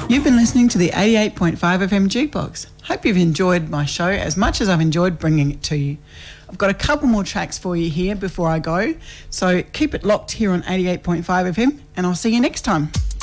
You've been listening to the 88.5 FM Jukebox. Hope you've enjoyed my show as much as I've enjoyed bringing it to you. I've got a couple more tracks for you here before I go, so keep it locked here on 88.5 FM and I'll see you next time.